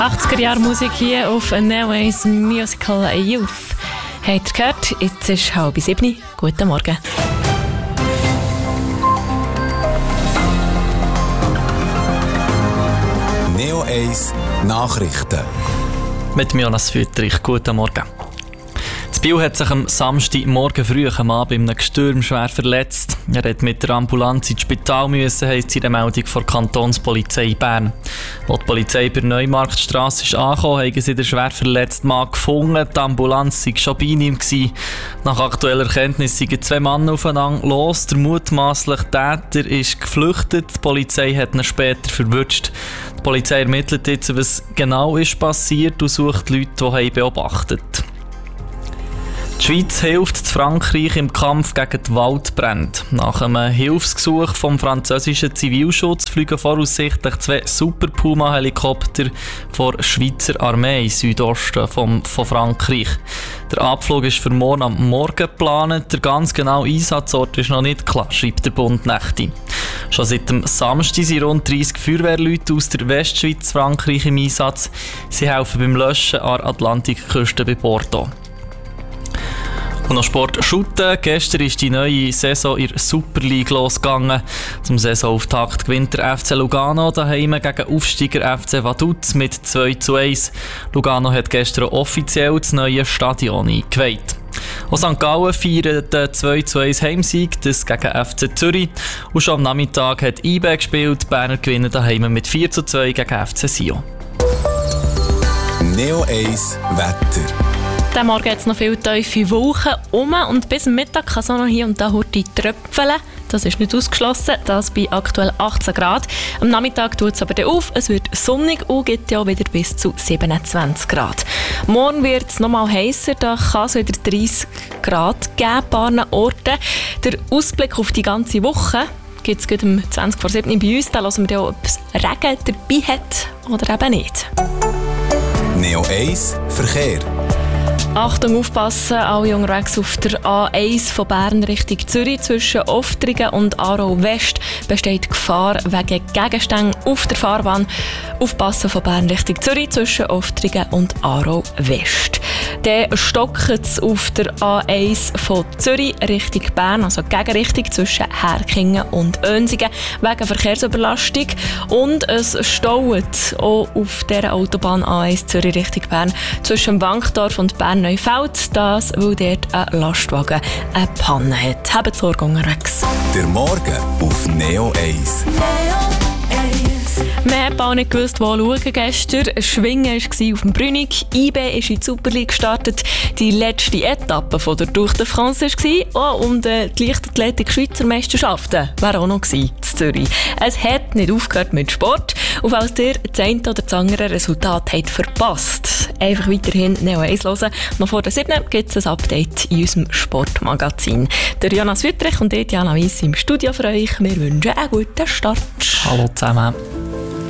80er-Jahre-Musik hier auf Neoways Musical Youth. Habt ihr gehört? Jetzt ist 6:30. Guten Morgen. Neoways Nachrichten. Mit Jonas Füttrich. Guten Morgen. Biel hat sich am Samstagmorgen früh am Abend bei einem Gestürm schwer verletzt. Er hat mit der Ambulanz ins Spital müssen, heisst es in der Meldung von der Kantonspolizei Bern. Als die Polizei bei der Neumarktstrasse ist angekommen, haben sie den schwer verletzten Mann gefunden. Die Ambulanz war schon bei ihm. Nach aktueller Erkenntnis sind 2 Männer aufeinander los. Der mutmaßliche Täter ist geflüchtet. Die Polizei hat ihn später verwutscht. Die Polizei ermittelt jetzt, was genau ist passiert und sucht Leute, die beobachtet haben. Die Schweiz hilft Frankreich im Kampf gegen die Waldbrände. Nach einem Hilfsgesuch vom französischen Zivilschutz fliegen voraussichtlich 2 Super Puma-Helikopter der Schweizer Armee im Südosten von Frankreich. Der Abflug ist für morgen am Morgen geplant. Der ganz genaue Einsatzort ist noch nicht klar, schreibt der Bund Nächte. Schon seit dem Samstag sind rund 30 Feuerwehrleute aus der Westschweiz Frankreich im Einsatz. Sie helfen beim Löschen an der Atlantikküste bei Bordeaux. Und noch Sport Shooten. Gestern ist die neue Saison in der Super League losgegangen. Zum Saisonauftakt gewinnt der FC Lugano daheim gegen Aufsteiger FC Vaduz mit 2:1. Lugano hat gestern offiziell das neue Stadion eingeweiht. Auch St. Gallen feiert den 2:1 Heimsieg, das gegen FC Zürich. Und schon am Nachmittag hat IB gespielt. Die Berner gewinnen daheim mit 4:2 gegen FC Sion. Neoways Wetter. Diesen Morgen hat es noch viele tiefe Wolken und bis am Mittag kann es auch noch hier und da heute tröpfeln. Das ist nicht ausgeschlossen, das bei aktuell 18 Grad. Am Nachmittag tut es aber dann auf, es wird sonnig und gibt ja wieder bis zu 27 Grad. Morgen wird es noch mal heißer, da kann es wieder 30 Grad geben an paar Orten. Der Ausblick auf die ganze Woche gibt es gerade um 6:20 bei uns. Da hören wir dann, ob es Regen dabei hat oder eben nicht. Neoways Verkehr. Achtung, aufpassen, alle unterwegs auf der A1 von Bern Richtung Zürich zwischen Oftringen und Aarau West besteht Gefahr wegen Gegenständen auf der Fahrbahn. Aufpassen von Bern Richtung Zürich zwischen Oftringen und Aarau West. Dann stockt es auf der A1 von Zürich Richtung Bern, also Gegenrichtung zwischen Herkingen und Önsingen wegen Verkehrsüberlastung. Und es staut auch auf der Autobahn A1 Zürich Richtung Bern zwischen Wankdorf und Bern-Neufeld, das weil dort ein Lastwagen eine Panne hat. Habt Sorge unterwegs. Der Morgen auf Neo 1. Wir haben auch nicht gewusst, wo schauen gestern. Schwingen war auf dem Brünig. IB ist in die Super League gestartet. Die letzte Etappe von der Tour de France war. Oh, und die Leichtathletik-Schweizer Meisterschaften waren auch noch in Zürich. Es hat nicht aufgehört mit Sport. Und falls ihr das eine oder das andere Resultat habt verpasst, einfach weiterhin Neo 1 hören. Noch vor der 7 gibt es ein Update in unserem Sportmagazin. Der Jonas Wüttrich und ich, Diana Weiss, im Studio für euch. Wir wünschen einen guten Start. Hallo zusammen.